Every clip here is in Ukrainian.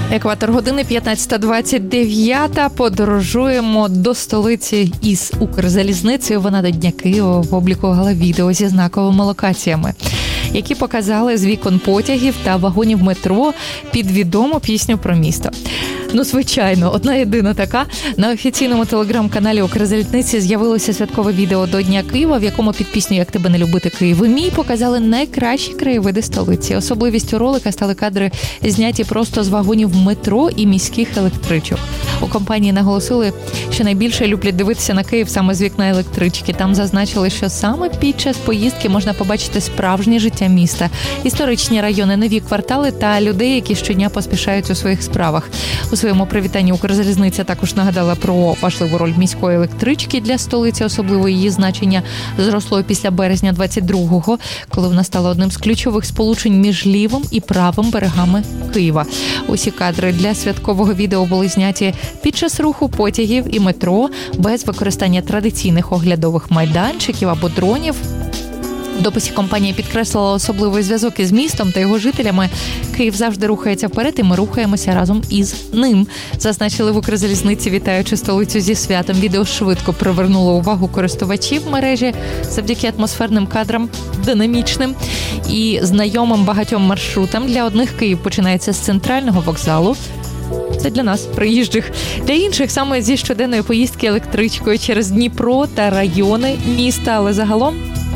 Екватор години 15:29. Подорожуємо до столиці із Укрзалізницею. Вона до Дня Києва опублікувала відео зі знаковими локаціями, які показали з вікон потягів та вагонів метро під відому пісню про місто. Ну, звичайно, одна єдина така. На офіційному телеграм-каналі Укрзалізниці з'явилося святкове відео до Дня Києва, в якому під пісню «Як тебе не любити, Києве мій» показали найкращі краєвиди столиці. Особливістю ролика стали кадри, зняті просто з вагонів метро і міських електричок. У компанії наголосили, що найбільше люблять дивитися на Київ саме з вікна електрички. Там зазначили, що саме під час поїздки можна побачити справжнє життя міста, історичні райони, нові квартали та людей, які щодня поспішають у своїх справах. У своєму привітанні Укрзалізниця також нагадала про важливу роль міської електрички для столиці, особливо її значення зросло після березня 22-го, коли вона стала одним з ключових сполучень між лівим і правим берегами Києва. Усі кадри для святкового відео були зняті під час руху потягів і метро, без використання традиційних оглядових майданчиків або дронів. В дописі компанія підкреслила особливий зв'язок із містом та його жителями. Київ завжди рухається вперед, і ми рухаємося разом із ним, зазначили в Укрзалізниці, вітаючи столицю зі святом. Відео швидко привернуло увагу користувачів мережі завдяки атмосферним кадрам, динамічним і знайомим багатьом маршрутам. Для одних Київ починається з центрального вокзалу. Це для нас, приїжджих. Для інших саме зі щоденної поїздки електричкою через Дніпро та райони міста. Але загалом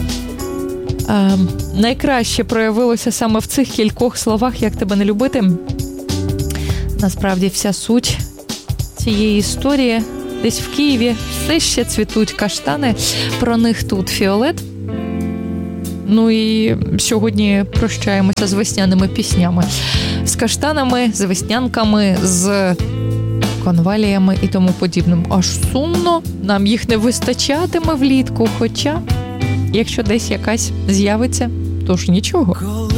найкраще проявилося саме в цих кількох словах «Як тебе не любити». Насправді вся суть цієї історії. Десь в Києві все ще цвітуть каштани, про них тут фіолет. Ну і сьогодні прощаємося з весняними піснями. З каштанами, з веснянками, з конваліями і тому подібним. Аж сумно, нам їх не вистачатиме влітку, хоча якщо десь якась з'явиться, то ж нічого.